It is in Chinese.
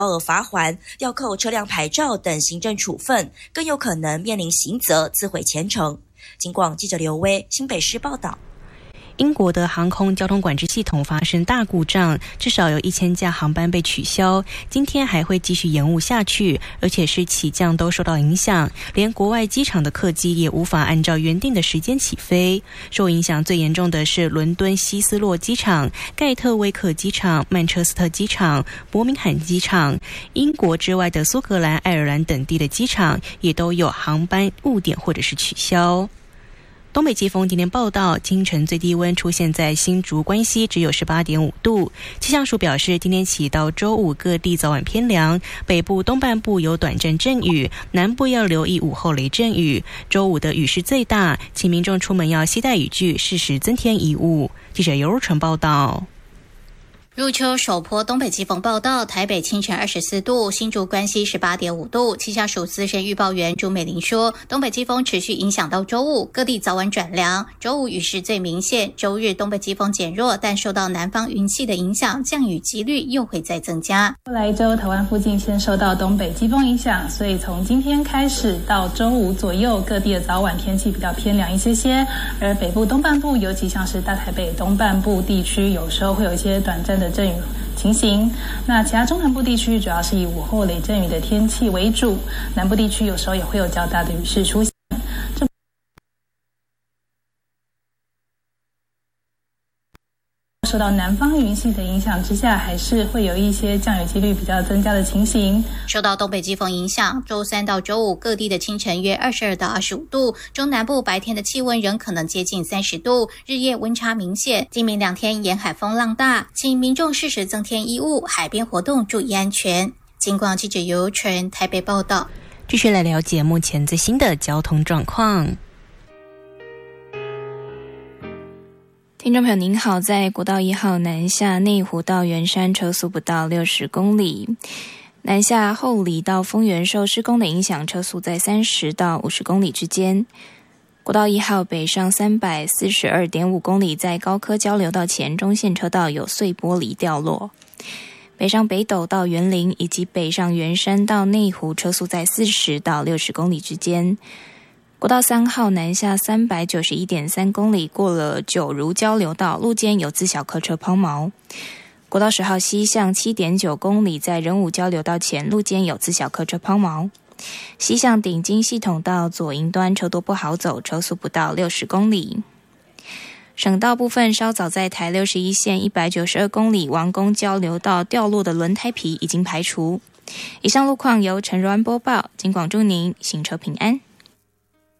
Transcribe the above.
额罚锾、吊扣车辆牌照等行政处分，更有可能面临刑责自毁前程。警广记者刘威新北市报道。 英国的航空交通管制系统发生大故障，至少有1000架航班被取消，今天还会继续延误下去，而且是起降都受到影响，连国外机场的客机也无法按照原定的时间起飞。受影响最严重的是伦敦希斯洛机场、盖特威克机场、曼彻斯特机场、伯明翰机场，英国之外的苏格兰、爱尔兰等地的机场也都有航班误点或者是取消。东北季风今天报道，清晨最低温出现在新竹关西，只有 18.5 度。气象署表示，今天起到周五各地早晚偏凉，北部东半部有短暂阵雨，南部要留意午后雷阵雨。周五的雨势最大，请民众出门要携带雨具，适时增添衣物。记者尤如纯报道。 入秋首波东北季风报道，台北清晨24度，新竹关西 18.5 度。气象署资深预报员朱美玲说，东北季风持续影响到周五，各地早晚转凉，周五雨势最明显，周日东北季风减弱，但受到南方云系的影响，降雨几率又会再增加。 后来一周台湾附近先受到东北季风影响，所以从今天开始到周五左右，各地的早晚天气比较偏凉一些，而北部东半部，尤其像是大台北东半部地区，有时候会有一些短暂的阵雨情形。那其他中南部地区主要是以午后雷阵雨的天气为主，南部地区有时候也会有较大的雨势出现。受到南方云系的影响之下，还是会有一些降雨几率比较增加的情形。 受到东北季风影响，周三到周五各地的清晨约22到25度，中南部白天的气温仍可能接近30度，日夜温差明显。今明2天沿海风浪大，请民众适时增添衣物，海边活动注意安全。警广记者尤纯台北报道。 继续来了解目前最新的交通状况。 听众朋友您好，在国道1号南下内湖到圆山车速不到60公里，南下后里到丰原受施工的影响，车速在30到50公里之间。国道1号北上342.5公里，在高科交流道前中线车道有碎玻璃掉落。北上北斗到园林以及北上圆山到内湖，车速在40到60公里之间。国道3号南下391.3公里，过了九如交流道，路肩有自小客车抛锚。国道10号西向7.9公里，在仁武交流道前，路肩有自小客车抛锚。西向顶金系统道左营端车多不好走，车速不到60公里。省道部分稍早在台61线192公里王宫交流道掉落的轮胎皮已经排除。以上路况由陈如安播报，警广祝您行车平安。